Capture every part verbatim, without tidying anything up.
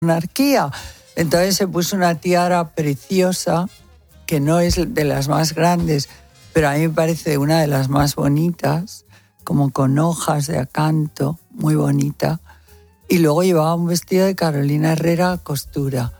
monarquía. Entonces se puso una tiara preciosa, que no es de las más grandes, pero a mí me parece una de las más bonitas, como con hojas de acanto, muy bonita. Y luego llevaba un vestido de Carolina Herrera costura,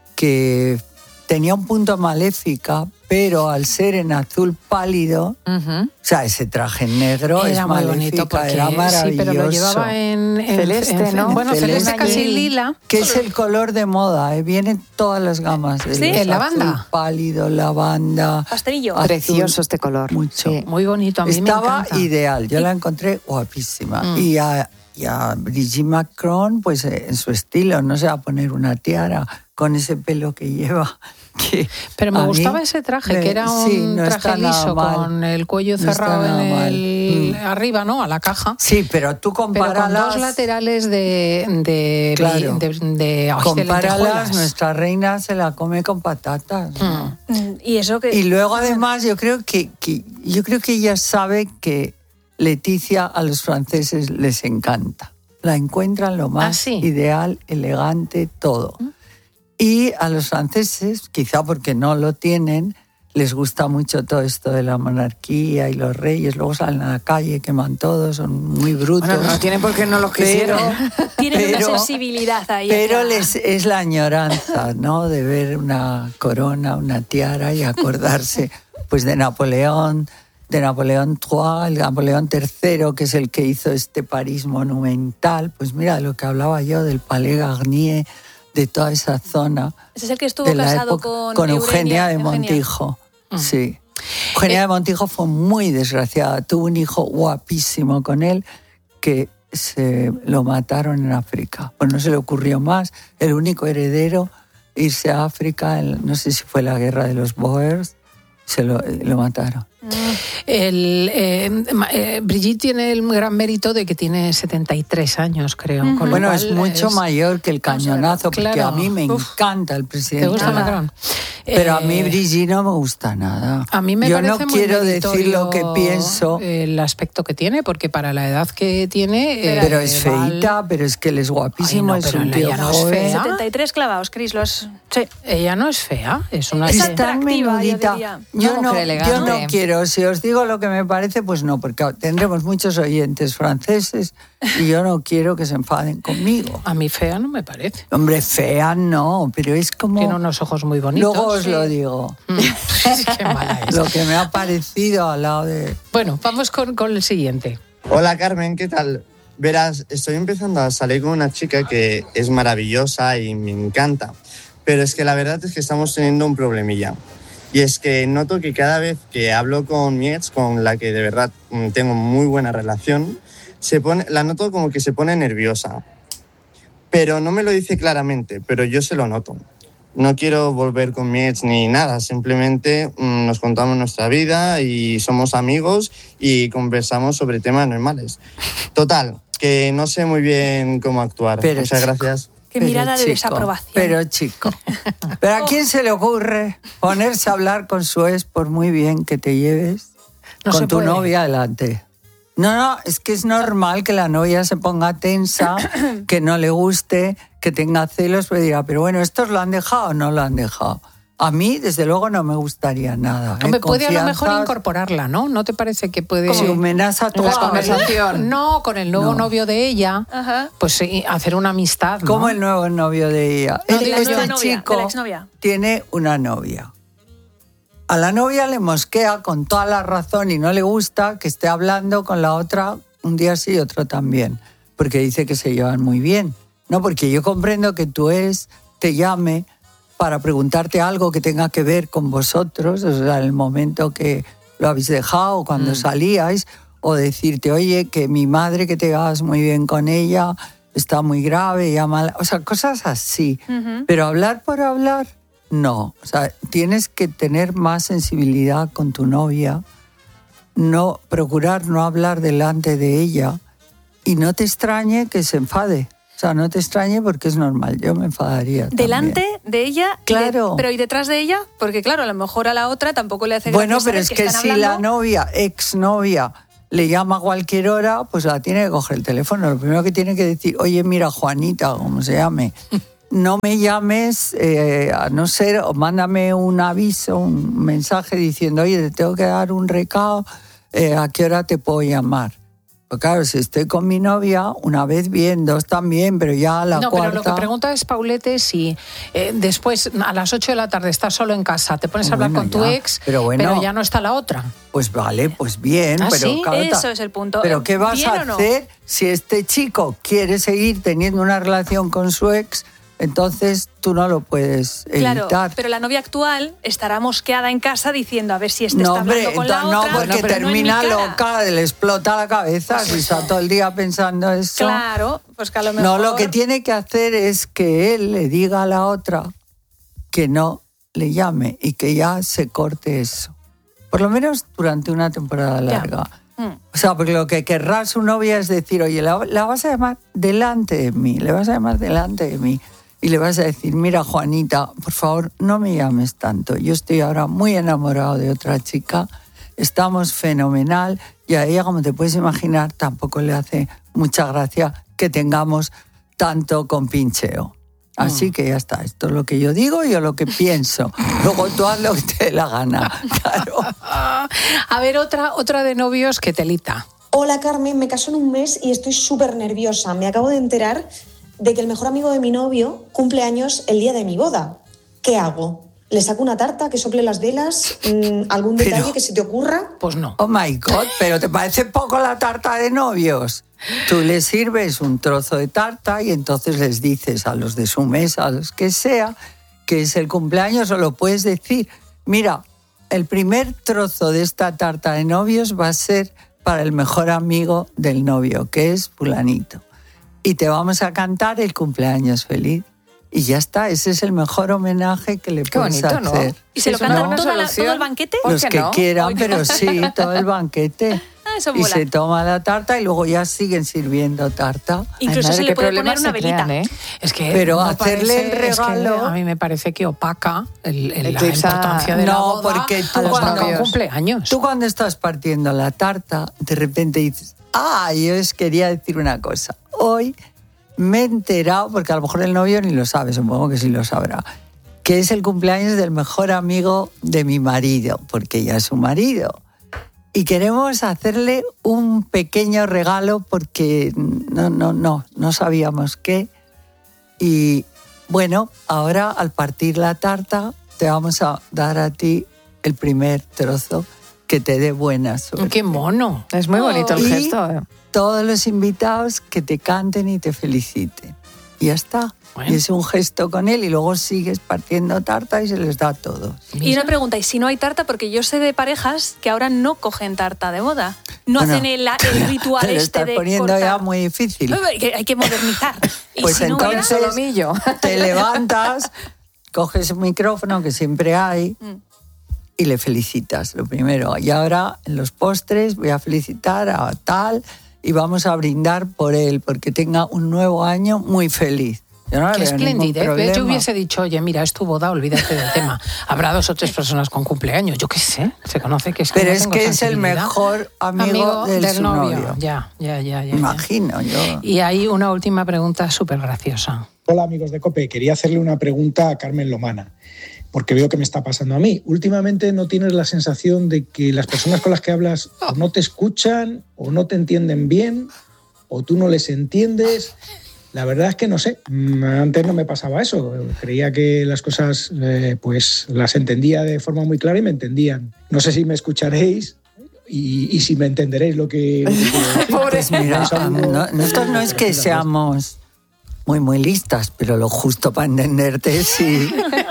que tenía un punto maléfica, pero al ser en azul pálido, uh-huh. o sea, ese traje negro era es muy maléfica, bonito porque, era maravilloso. Sí, pero lo llevaba en, en celeste, en, ¿no? En, bueno, celeste, celeste casi lila. Que es el color de moda, ¿eh? Vienen todas las gamas. ¿Sí? ¿En lavanda? Azul pálido, lavanda. Pastelillo. Azul, precioso este color. Mucho. Sí. Muy bonito, a mí Estaba me encanta. ideal, yo la encontré guapísima. Mm. Y a, y a Brigitte Macron, pues en su estilo, no se va a poner una tiara con ese pelo que lleva. Que pero me gustaba ese traje, me, que era un sí, no traje liso con el cuello no cerrado en el mm. arriba, ¿no? A la caja. Sí, pero tú compáralas. Pero con dos laterales de de claro. de, de, de compáralas, nuestra reina se la come con patatas. Mm. Y eso que. Y luego además yo creo que, que yo creo que ella sabe que Leticia a los franceses les encanta. La encuentran lo más ¿Ah, sí? ideal, elegante, todo. ¿Mm? Y a los franceses, quizá porque no lo tienen, les gusta mucho todo esto de la monarquía y los reyes. Luego salen a la calle, queman todos, son muy brutos. Bueno, no tienen por qué no los quisieron. Tienen pero, una sensibilidad ahí. Pero acá. les, es la añoranza, ¿no? De ver una corona, una tiara y acordarse pues de Napoleón, de Napoleón tercero, el Napoleón tercero, que es el que hizo este París monumental. Pues mira, de lo que hablaba yo del Palais Garnier, de toda esa zona. Ese es el que estuvo casado época, con, con Eugenia, Eugenia de Montijo. Uh-huh. Sí. Eugenia eh, de Montijo fue muy desgraciada. Tuvo un hijo guapísimo con él que se lo mataron en África. Pues no se le ocurrió más. El único heredero, irse a África, el, no sé si fue la guerra de los Boers, se lo, lo mataron. El, eh, eh, Brigitte tiene el gran mérito de que tiene setenta y tres años, creo. Uh-huh. Con bueno, lo es cual mucho es... mayor que el cañonazo, claro. porque a mí me Uf. encanta el presidente. ¿Te gusta Macron? Pero eh, a mí Brigitte no me gusta nada. A mí me Yo parece no muy quiero decir lo que pienso. El aspecto que tiene, porque para la edad que tiene... Pero, eh, pero es feíta, val... pero es que él es guapísimo. Ay, no, es un tío no es fea. setenta y tres clavados, Cris, los... Sí, ella no es fea, es una... Es es tan menudita. Yo, yo, no, yo no quiero, si os digo lo que me parece, pues no, porque tendremos muchos oyentes franceses y yo no quiero que se enfaden conmigo. A mí fea no me parece. Hombre, fea no, pero es como... Tiene unos ojos muy bonitos. Luego os sí. lo digo. Qué mala es. Lo que me ha parecido al lado de... Bueno, vamos con, con el siguiente. Hola Carmen, ¿qué tal? Verás, estoy empezando a salir con una chica que es maravillosa y me encanta, pero es que la verdad es que estamos teniendo un problemilla. Y es que noto que cada vez que hablo con mi ex, con la que de verdad tengo muy buena relación, se pone, la noto como que se pone nerviosa. Pero no me lo dice claramente, pero yo se lo noto. No quiero volver con mi ex ni nada, simplemente mmm, nos contamos nuestra vida y somos amigos y conversamos sobre temas normales. Total, que no sé muy bien cómo actuar. Pero Muchas chico. gracias. Qué Pero mirada chico, de desaprobación. Pero chico, ¿pero a quién se le ocurre ponerse a hablar con su ex por muy bien que te lleves no con tu puede. novia adelante? No, no, es que es normal que la novia se ponga tensa, que no le guste, que tenga celos, pero diga, pero bueno, ¿estos lo han dejado o no lo han dejado? A mí, desde luego, no me gustaría nada. Hombre, ¿eh? puede a lo mejor Confianzas... incorporarla, ¿no? ¿No te parece que puede...? Como amenaza en la toda conversación. No, con el nuevo no. novio de ella, Ajá. pues sí, hacer una amistad, ¿no? Como el nuevo novio de ella. No, de la este nueva novia, chico de la exnovia. tiene una novia. A la novia le mosquea con toda la razón y no le gusta que esté hablando con la otra un día sí y otro también, porque dice que se llevan muy bien. No, porque yo comprendo que tu ex te llame para preguntarte algo que tenga que ver con vosotros, o sea, en el momento que lo habéis dejado, cuando mm. salíais, o decirte, oye, que mi madre, que te llevas muy bien con ella, está muy grave, ya mal, o sea, cosas así. Uh-huh. Pero hablar por hablar, no. O sea, tienes que tener más sensibilidad con tu novia, no procurar no hablar delante de ella y no te extrañe que se enfade. O sea, no te extrañe porque es normal, yo me enfadaría. ¿Delante también. de ella? Claro. De, ¿Pero y detrás de ella? Porque claro, a lo mejor a la otra tampoco le hace gracia. Bueno, pero es que, que si hablando... la novia, exnovia, le llama a cualquier hora, pues la tiene que coger el teléfono. Lo primero que tiene que decir, oye, mira, Juanita, como se llame, no me llames, eh, a no ser, o mándame un aviso, un mensaje diciendo, oye, te tengo que dar un recado, eh, ¿a qué hora te puedo llamar? Pues claro, si estoy con mi novia, una vez bien, dos también, pero ya a la no, cuarta... pero lo que pregunta es, Paulete, si eh, después, a las ocho de la tarde, estás solo en casa, te pones a hablar Bueno, con tu ya, ex, pero, bueno, pero ya no está la otra. Pues vale, pues bien, ¿Ah, pero sí? claro, Eso es el punto. Pero ¿qué vas ¿Bien a o no? hacer si este chico quiere seguir teniendo una relación con su ex? Entonces tú no lo puedes evitar. Claro, pero la novia actual estará mosqueada en casa diciendo a ver si este No, está hablando hombre, con la no, otra. porque pero no en mi termina cara. loca, le explota la cabeza, si está todo el día pensando eso. Claro, pues que a lo mejor... No, lo que tiene que hacer es que él le diga a la otra que no le llame y que ya se corte eso. Por lo menos durante una temporada larga. Mm. O sea, porque lo que querrá su novia es decir, oye, la, la vas a llamar delante de mí, le vas a llamar delante de mí. Y le vas a decir, mira, Juanita, por favor, no me llames tanto. Yo estoy ahora muy enamorado de otra chica, estamos fenomenal y a ella, como te puedes imaginar, tampoco le hace mucha gracia que tengamos tanto compincheo. Así que ya está, esto es lo que yo digo y yo lo que pienso. Luego tú haz lo que te dé la gana, claro. A ver, otra, otra de novios que telita. Hola Carmen, me caso en un mes y estoy súper nerviosa. Me acabo de enterar de que el mejor amigo de mi novio cumple años el día de mi boda. ¿Qué hago? ¿Le saco una tarta que sople las velas? Mm, ¿Algún detalle Pero- que se te ocurra? Pues no. Oh my God, pero ¿te parece poco la tarta de novios? Tú les sirves un trozo de tarta y entonces les dices a los de su mesa, a los que sea, que es el cumpleaños, o lo puedes decir, mira, el primer trozo de esta tarta de novios va a ser para el mejor amigo del novio, que es fulanito. Y te vamos a cantar el cumpleaños feliz. Y ya está, ese es el mejor homenaje que le Qué puedes bonito, ¿no? hacer. ¿Y se lo Es una cantan buena toda la- solución. todo el banquete? ¿Por Los qué que no? quieran, Oye. pero sí, todo el banquete. Ah, eso Y mola. se toma la tarta y luego ya siguen sirviendo tarta. Incluso Ay, madre, se le qué puede poner problemas una se velita. crean, ¿eh? Es que Pero me hacerle el es que regalo- a mí me parece que opaca el, el- la Eclipsa- importancia de la No, boda porque tú a los cuando- novios. cumpleaños. Tú cuando estás partiendo la tarta, de repente dices, ah, yo os quería decir una cosa. Hoy me he enterado, porque a lo mejor el novio ni lo sabe, supongo que sí lo sabrá, que es el cumpleaños del mejor amigo de mi marido, porque ya es su marido. Y queremos hacerle un pequeño regalo porque no, no, no, no sabíamos qué. Y bueno, ahora al partir la tarta te vamos a dar a ti el primer trozo que te dé buena suerte. ¡Qué mono! Es muy bonito el Y gesto. ¿eh? todos los invitados que te canten y te feliciten. Y ya está. Bueno. Y es un gesto con él y luego sigues partiendo tarta y se les da a todos. Y una pregunta, ¿y si no hay tarta? Porque yo sé de parejas que ahora no cogen tarta de boda. No Bueno, hacen el, el ritual te lo este estás de poniendo cortar. ya muy difícil. Hay que, hay que modernizar. Y Pues si no hubiera- entonces solomillo. te levantas, coges un micrófono que siempre hay Mm. y le felicitas, lo primero. Y ahora en los postres voy a felicitar a tal y vamos a brindar por él, porque tenga un nuevo año muy feliz. Yo no le Qué veo ningún esplendidez. problema. Yo hubiese dicho, oye, mira, es tu boda, olvídate del tema. Habrá dos o tres personas con cumpleaños. Yo qué sé, se conoce que es que Pero no es tengo que es el sensibilidad. mejor amigo, del, su novio. Ya, ya, ya, ya. ya. Imagino yo. Y hay una última pregunta súper graciosa. Hola amigos de COPE, quería hacerle una pregunta a Carmen Lomana, porque veo que me está pasando a mí. Últimamente no tienes la sensación de que las personas con las que hablas o no te escuchan o no te entienden bien o tú no les entiendes. La verdad es que no sé, antes no me pasaba eso. Creía que las cosas eh, pues las entendía de forma muy clara y me entendían. No sé si me escucharéis y, y si me entenderéis lo que, lo que quiero decir. Pues mira, Un saludo. no- nosotros no es que seamos muy, muy listas, pero lo justo para entenderte, sí.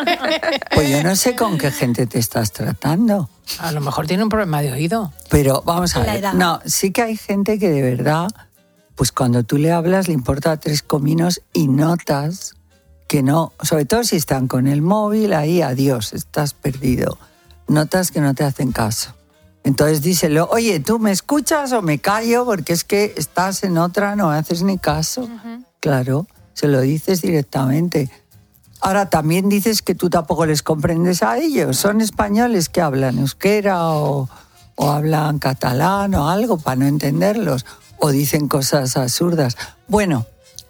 Pues yo no sé con qué gente te estás tratando. A lo mejor tiene un problema de oído. Pero vamos a La ver, edad. no, sí que hay gente que de verdad, pues cuando tú le hablas le importa tres cominos y notas que no, sobre todo si están con el móvil, ahí adiós, estás perdido. Notas que no te hacen caso. Entonces díselo, oye, ¿tú me escuchas o me callo? Porque es que estás en otra, no me haces ni caso. Claro, se lo dices directamente. Ahora también dices que tú tampoco les comprendes a ellos. Son españoles que hablan euskera o, o hablan catalán o algo para no entenderlos. O dicen cosas absurdas. Bueno,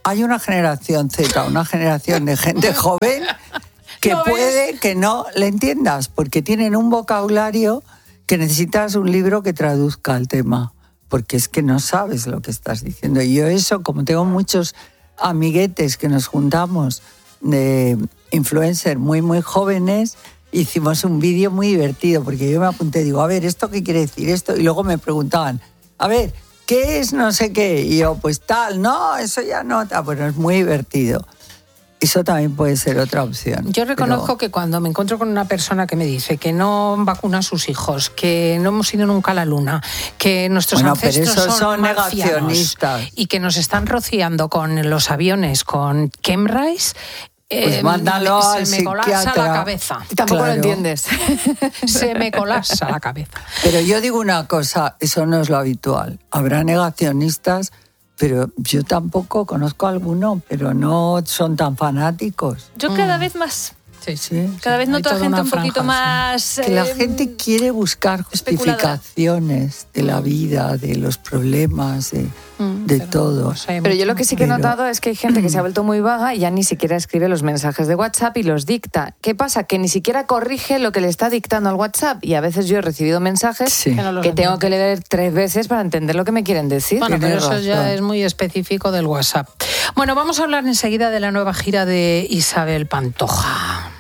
hay una generación Z, una generación de gente joven que ¿Lo ves? puede que no le entiendas, porque tienen un vocabulario que necesitas un libro que traduzca el tema, porque es que no sabes lo que estás diciendo. Y yo eso, como tengo muchos amiguetes que nos juntamos de influencers muy, muy jóvenes, hicimos un vídeo muy divertido, porque yo me apunté, digo, a ver, ¿esto qué quiere decir esto? Y luego me preguntaban, a ver, ¿qué es no sé qué? Y yo, pues tal, no, eso ya no, tal. Bueno, es muy divertido. Eso también puede ser otra opción. Yo reconozco pero... que cuando me encuentro con una persona que me dice que no vacuna a sus hijos, que no hemos ido nunca a la luna, que nuestros bueno, ancestros pero esos son, son negacionistas y que nos están rociando con los aviones con chemtrails, pues eh, mándalo se al me colapsa psiquiatra. la cabeza. Y tampoco Claro. lo entiendes. Se me colapsa la cabeza. Pero yo digo una cosa, eso no es lo habitual. Habrá negacionistas, pero yo tampoco conozco a alguno, pero no son tan fanáticos. Yo cada vez más. Sí, Sí. Cada vez Hay noto a toda gente una un poquito franja, más... Que la eh, gente quiere buscar especuladora. justificaciones de la vida, de los problemas, de, de pero todo. no sé Pero yo mucho. lo que sí que he Pero- notado es que hay gente que se ha vuelto muy vaga y ya ni siquiera escribe los mensajes de WhatsApp y los dicta. ¿Qué pasa? Que ni siquiera corrige lo que le está dictando al WhatsApp. Y a veces yo he recibido mensajes Sí. Que no los que tengo entiende. que leer tres veces para entender lo que me quieren decir. Bueno, pero Tienes eso ya razón. es muy específico del WhatsApp. Bueno, vamos a hablar enseguida de la nueva gira de Isabel Pantoja.